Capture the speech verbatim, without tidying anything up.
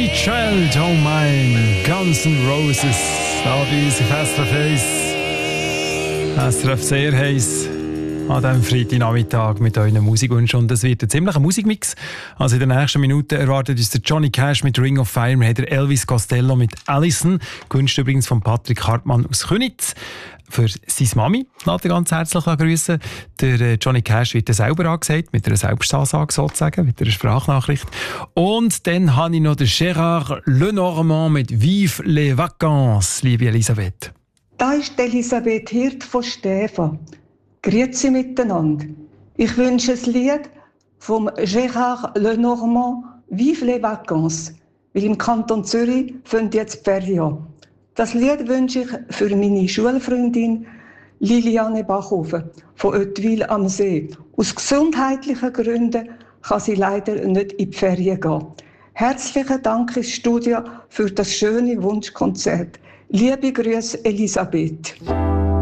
Child, oh mein, Guns N' Roses, da bei uns auf S R F eins. S R F sehr heiß an diesem Freitagnachmittag mit euren Musikwünschen. Und es wird ein ziemlicher Musikmix. Also in den nächsten Minuten erwartet uns der Johnny Cash mit Ring of Fire, wir haben der Elvis Costello mit Allison, gewünscht übrigens von Patrick Hartmann aus Köniz. Für seine Mami lässt er ganz herzlich grüßen. Der Johnny Cash wird selber angesagt, mit einer Selbstansage sozusagen, mit einer Sprachnachricht. Und dann habe ich noch den Gérard Lenormand mit «Vive les vacances», liebe Elisabeth. Da ist Elisabeth Hirt von Stäfa. Grüezi miteinander. Ich wünsche ein Lied vom Gérard Lenormand «Vive les vacances», weil im Kanton Zürich fängt jetzt die Ferien an. Das Lied wünsche ich für meine Schulfreundin Liliane Bachhofen von Oettwil am See. Aus gesundheitlichen Gründen kann sie leider nicht in die Ferien gehen. Herzlichen Dank ins Studio für das schöne Wunschkonzert. Liebe Grüße, Elisabeth.